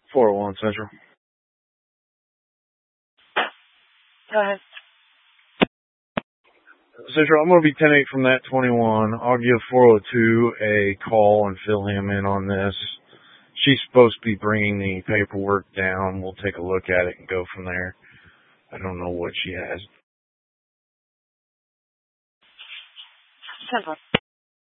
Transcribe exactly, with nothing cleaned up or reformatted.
four oh one Central. Go ahead. Central, I'm going to be ten eight from that twenty-one. I'll give four oh two a call and fill him in on this. She's supposed to be bringing the paperwork down. We'll take a look at it and go from there. I don't know what she has. Central.